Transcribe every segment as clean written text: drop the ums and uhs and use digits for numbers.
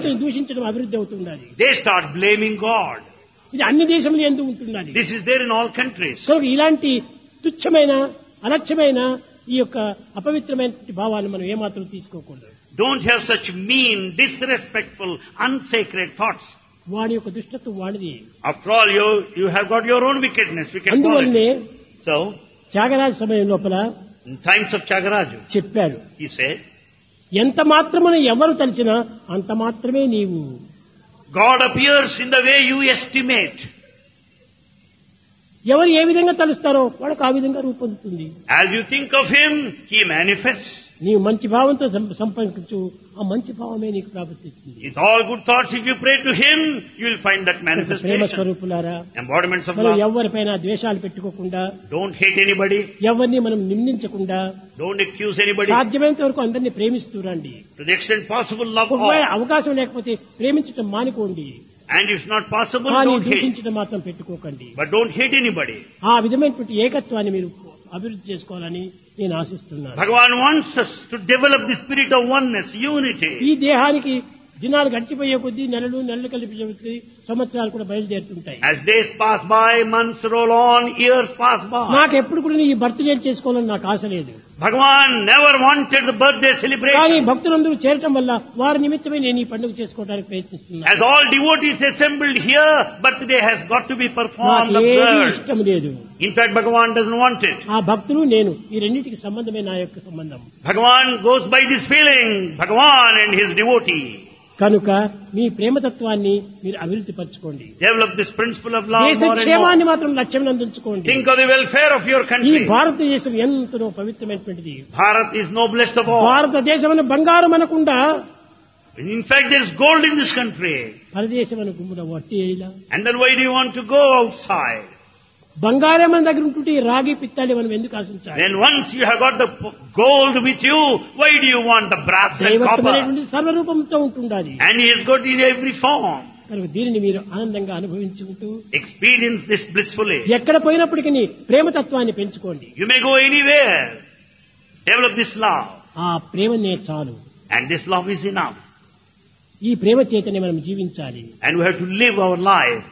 భగవంతుని దూషించడం అభివృద్ధి అవుతున్నది. They start blaming God. ఇది అన్ని దేశంలో ఎందుకు ఉంటున్నది. This is there in all countries. కనుక ఇలాంటి తుచ్చమైన అలక్ష్యమైన ఈ యొక్క అపవిత్రమైన భావాన్ని మనం ఏమాత్రం తీసుకోకూడదు. Don't have such mean, disrespectful, unsacred thoughts. వాడి యొక్క దుష్టత్వం వాడిది. After all, you have got your own wickedness. We can call అందువల్లనే it. So, త్యాగరాజ సమయం లోపల in times of Tyagaraja, చెప్పాడు, he said, ఎంత మాత్రమున ఎవరు తలిచినా అంత మాత్రమే నీవు. God appears in the way you estimate. ఎవరు ఏ విధంగా తలుస్తారో వాళ్ళకు ఆ విధంగా రూపొందుతుంది. As you think of him, he manifests. నీవు మంచి భావంతో సంపర్కించు, ఆ మంచి భావమే నీకు ప్రాప్తిస్తుంది. It's all good thoughts. If you pray to him, you will find that Prema manifestation. స్వరూపులారా, Embodiments of మనం love. ఎవరిపైన ద్వేషాలు పెట్టుకోకుండా, Don't hate anybody. ఎవరిని మనం నిందించకుండా, Don't accuse anybody. సాధ్యమైనంత వరకు అందరినీ ప్రేమిస్తూ రండి. To the extent possible, love ఒకవేళ all. అవకాశం లేకపోతే ప్రేమించడం మానుకోండి. And if not possible, కానీ don't hate. దూషించడం మాత్రం పెట్టుకోకండి. But don't hate anybody. ఆ విధమైనటువంటి ఏకత్వాన్ని మీరు అభివృద్ధి చేసుకోవాలని నేను ఆశిస్తున్నాను. Bhagavan wants us to develop the spirit of oneness, unity. ఈ దేహానికి దినాలు గడిచిపోయే కొద్దీ నెలలు కలిపి సంవత్సరాలు కూడా బయలుదేరుతుంటాయి. As days pass by, months roll on, years pass by. నాకు ఎప్పుడు కూడా ఈ బర్త్డే చేసుకోవాలని నాకు ఆశ లేదు. Bhagavan never wanted the birthday కానీ celebration. భక్తులందరూ చేరటం వల్ల వారి నిమిత్తమే నేను ఈ పండుగ చేసుకోవడానికి ప్రయత్నిస్తున్నాను. As all devotees assembled here, birthday has got to be performed, నాకు ఏమీ observed. ఇష్టం లేదు. In fact, Bhagavan doesn't want it. ఆ భక్తులు నేను ఈ రెండింటికి సంబంధమే నా యొక్క సంబంధం. Bhagavan goes by this feeling, Bhagavan and his devotee. కనుక మీ ప్రేమతత్వాన్ని మీరు అభివృద్ధి పరచుకోండి. Develop this principle of love దేశ more and క్షేమాన్ని more. మాత్రం లక్ష్యం అందించుకోండి. Think of the welfare of your ఈ country. భారతదేశం ఎంతో పవిత్రమైనటువంటిది. Bharat is noblest of all. భారతదేశం బంగారం అనకుండా In fact, there is gold in this country. పరదేశం అను గుమ్మున వట్టి ఇలా And then why do you want to go outside? బంగారం మన దగ్గర ఉంటుంటే ఈ రాగి పిత్తాలి మనం ఎందుకు ఆశించాలి? Then once you have got the gold with you, why do you want the brass and copper? దైవత్వమైనటువంటి సర్వరూపంతో ఉంటుండాలి. And he has got in every form. కనుక దీనిని మీరు ఆనందంగా అనుభవించుకుంటూ Experience this blissfully. ఎక్కడ పోయినప్పటికీ ప్రేమతత్వాన్ని పెంచుకోండి. You may go anywhere. Develop this love. ఆ ప్రేమనే చాలు. And this love is enough. ఈ ప్రేమ చేతనే మనం జీవించాలి. And we have to live our life.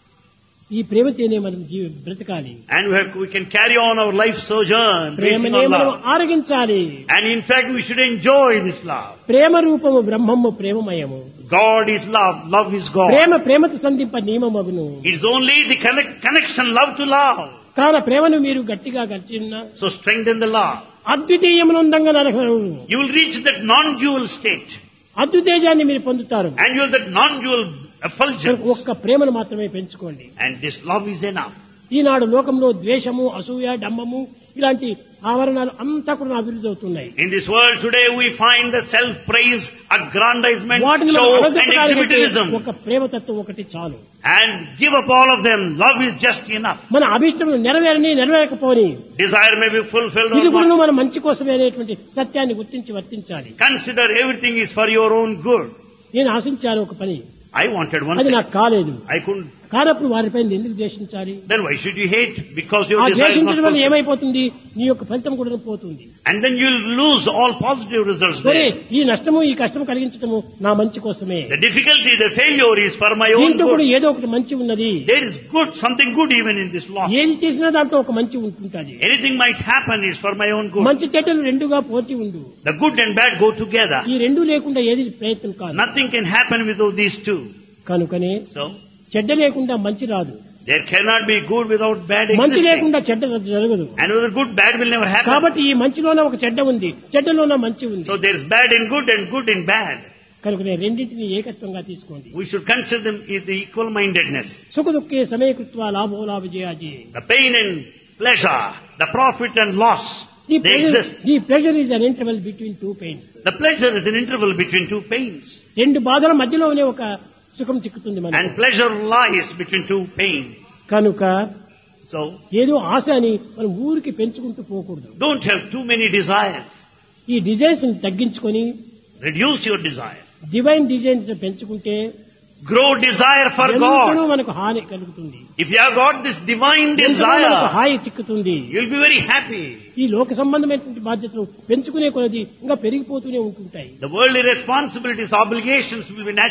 ఈ ప్రేమతోనే మనం బ్రతకాలి. And we can carry on our life sojourn based ప్రేమనే on మనం love. ఆరగించాలి. And in fact, we should enjoy this love. ప్రేమ రూపము బ్రహ్మము ప్రేమమయము. God is love. Love is God. ప్రేమతో సంధింప నియమమగును. It is only the connection, love to love. కాన ప్రేమను మీరు గట్టిగా గడిచినా So strengthen the love. అద్వితీయమునందంగా నరకరు. You will reach that non-dual state. అద్వితేజాన్ని మీరు పొందుతారు. And you will that non-dual effulgence. ఒక్క ప్రేమను మాత్రమే పెంచుకోండి. And this love is enough. ఈనాడు లోకంలో ద్వేషము, అసూయ, డంబము ఇలాంటి ఆవరణాలు అంతా కూడా అభివృద్ధి అవుతున్నాయి. In this world today we find the self-praise, aggrandizement, వాటిని show మనం and అణగదొక్కడానికైతే exhibitionism. ఒక ప్రేమతత్వం ఒకటి చాలు. And give up all of them. Love is just enough. మన అభిష్టములు నెరవేరకపోని Desire may be fulfilled ఇది or కూడా not. మన మంచి కోసమే అనేటువంటి సత్యాన్ని గుర్తించి వర్తించాలి. Consider everything is for your own good. నేను ఆశించాను ఒక పని, I wanted one అది thing. నాకు కాలేదు. I couldn't. కానప్పుడు వారిపై ఎందుకు ద్వేషించాలి? Then why should you hate? Because your ఆ desire is not ద్వేషించడం వల్ల fulfilled. ఏమైపోతుంది? నీ యొక్క ఫలితం కూడా పోతుంది. And then you'll lose all positive results సరే, there. ఈ నష్టము ఈ కష్టము కలిగించడము నా మంచి కోసమే. The difficulty, the failure is for my own దీంట్లో కూడా good. ఏదో ఒకటి మంచి ఉన్నది. There is good, something good even in this loss. ఏది చేసినా దాంట్లో ఒక మంచి ఉంటుంటుంది. Anything might happen is for my own good. మంచి చెడ్డలు రెండుగా పోటీ ఉండు. The good and bad go together. ఈ రెండు లేకుండా ఏది ప్రయత్నం కాదు. Nothing can happen without these two. కనుకనే So, చెడ్డ లేకుండా మంచి రాదు, there cannot be good without bad మంచి existing. లేకుండా చెడ్డ జరగదు. And without good, bad will never happen. కాబట్టి ఈ మంచిలోనే ఒక చెడ్డ ఉంది, చెడ్డలోనే మంచి ఉంది. So there is bad in good and good in bad. కనుకనే రెండింటిని ఏకత్వంగా తీసుకోండి. We should consider them as the equal-mindedness. సుఖ దుఃఖే సమయకృత్వ లాభోలాభ జయాజీ. The pain and pleasure, the profit and loss, they exist. The pleasure is an interval between two pains. The pleasure is an interval between two pains. రెండు బాధల మధ్యలోనే ఒక సుఖం చిక్కుతుంది మనకు. And pleasure lies between two pains. కనుక So, ఏదో ఆశ అని మనం ఊరికి పెంచుకుంటూ పోకూడదు. don't have too many desires. ఈ డిజైన్స్ తగ్గించుకొని Reduce your desires. Divine designs పెంచుకుంటే Grow desire for ఎంతనో God. మనకు హాని కలుగుతుంది. If you have got this divine ఎంతనో మనకు desire, hi చిక్కుతుంది. you'll be very happy. ఈ లోక సంబంధమైనటువంటి బాధ్యతలు పెంచుకునే కొలది ఇంకా పెరిగిపోతూనే ఉంటుంటాయి. The worldly responsibilities, obligations will be